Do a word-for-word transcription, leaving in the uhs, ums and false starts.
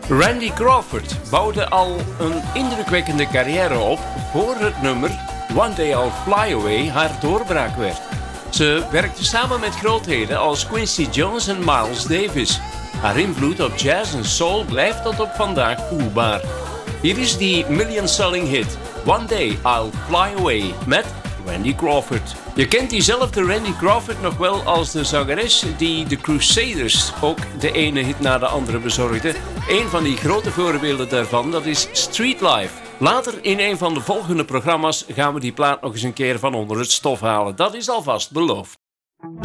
Randy Crawford bouwde al een indrukwekkende carrière op voor het nummer One Day I'll Fly Away haar doorbraak werd. Ze werkte samen met grootheden als Quincy Jones en Miles Davis. Haar invloed op jazz en soul blijft tot op vandaag voelbaar. Hier is die million-selling hit One Day I'll Fly Away met Randy Crawford. Je kent diezelfde Randy Crawford nog wel als de zangeres die de Crusaders ook de ene hit na de andere bezorgde. Een van die grote voorbeelden daarvan, dat is Street Life. Later in een van de volgende programma's gaan we die plaat nog eens een keer van onder het stof halen. Dat is alvast beloofd.